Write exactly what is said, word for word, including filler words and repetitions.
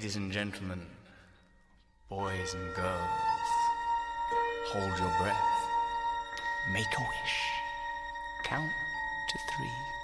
Ladies and gentlemen, boys and girls, hold your breath, make a wish, count to three.